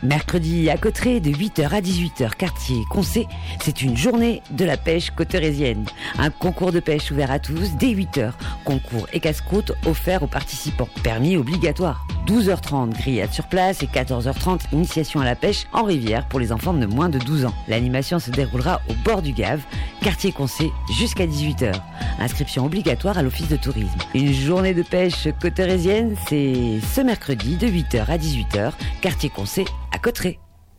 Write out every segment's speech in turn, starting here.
Mercredi à Cauterets, de 8h à 18h, quartier Concé, c'est une journée de la pêche cauterésienne. Un concours de pêche ouvert à tous dès 8h. Concours et casse-croûte offerts aux participants. Permis obligatoire. 12h30, grillade sur place et 14h30, initiation à la pêche en rivière pour les enfants de moins de 12 ans. L'animation se déroulera au bord du Gave, quartier Concé, jusqu'à 18h. Inscription obligatoire à l'office de tourisme. Une journée de pêche cauterésienne, c'est ce mercredi de 8h à 18h, quartier Concé à Cauterets.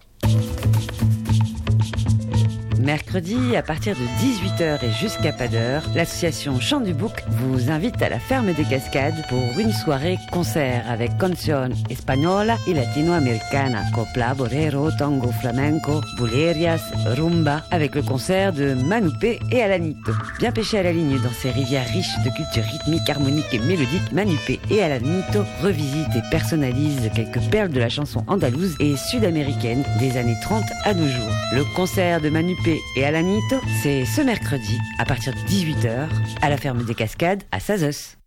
Mercredi, à partir de 18h et jusqu'à pas d'heure, l'association Chant du Bouc vous invite à la ferme des Cascades pour une soirée concert avec canción española y latino-americana, copla, bolero, tango, flamenco, bulerias, rumba, avec le concert de Manupé et Alanito. Bien pêché à la ligne dans ces rivières riches de culture rythmique, harmonique et mélodique, Manupé et Alanito revisitent et personnalisent quelques perles de la chanson andalouse et sud-américaine des années 30 à nos jours. Le concert de Manupé et Alanito, c'est ce mercredi à partir de 18h à la ferme des Cascades à Sazos.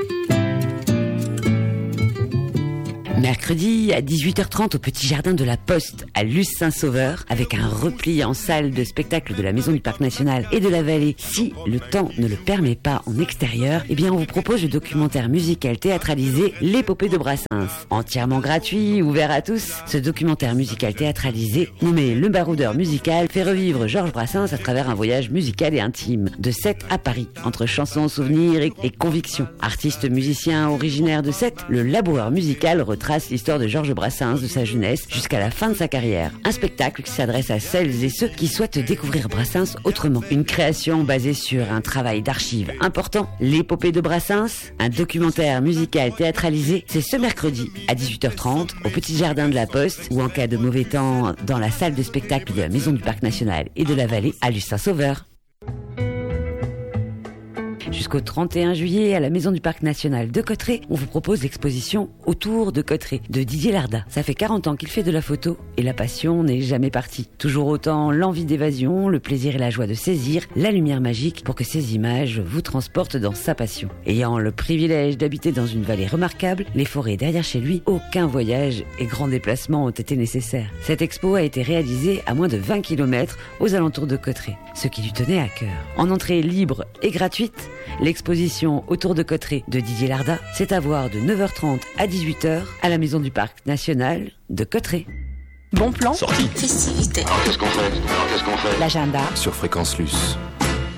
Mercredi à 18h30 au petit jardin de la Poste à Luce-Saint-Sauveur avec un repli en salle de spectacle de la Maison du Parc National et de la Vallée. Si le temps ne le permet pas en extérieur, eh bien on vous propose le documentaire musical théâtralisé L'épopée de Brassens. Entièrement gratuit, ouvert à tous, ce documentaire musical théâtralisé nommé Le Baroudeur musical fait revivre Georges Brassens à travers un voyage musical et intime de Sète à Paris, entre chansons, souvenirs et convictions. Artiste musicien originaire de Sète, le laboureur musical retrace l'histoire de Georges Brassens de sa jeunesse jusqu'à la fin de sa carrière. Un spectacle qui s'adresse à celles et ceux qui souhaitent découvrir Brassens autrement. Une création basée sur un travail d'archives important, L'épopée de Brassens, un documentaire musical théâtralisé, c'est ce mercredi à 18h30 au petit jardin de la Poste ou en cas de mauvais temps dans la salle de spectacle de la Maison du Parc National et de la Vallée à Luce-Saint-Sauveur. Jusqu'au 31 juillet, à la Maison du Parc National de Cauterets, on vous propose l'exposition Autour de Cauterets de Didier Larda. Ça fait 40 ans qu'il fait de la photo et la passion n'est jamais partie. Toujours autant l'envie d'évasion, le plaisir et la joie de saisir la lumière magique pour que ces images vous transportent dans sa passion. Ayant le privilège d'habiter dans une vallée remarquable, les forêts derrière chez lui, aucun voyage et grand déplacement ont été nécessaires. Cette expo a été réalisée à moins de 20 km aux alentours de Cauterets, ce qui lui tenait à cœur. En entrée libre et gratuite, l'exposition Autour de Cauterets de Didier Larda, c'est à voir de 9h30 à 18h à la Maison du Parc National de Cauterets. Bon plan. Sortie. Festivité. Alors qu'est-ce qu'on fait L'agenda. Sur Fréquence Luce.